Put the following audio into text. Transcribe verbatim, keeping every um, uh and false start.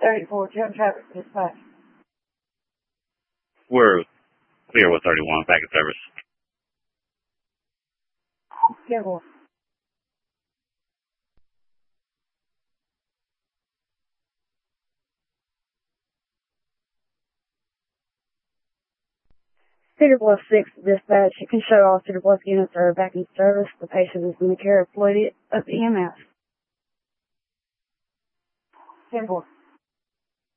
thirty-four, jump traffic dispatch. We're clear with thirty-one, back in service. Careful. Cedar Bluff six, dispatch. You can show all Cedar Bluff units are back in service. The patient is in the care of Floyd up E M S. Careful.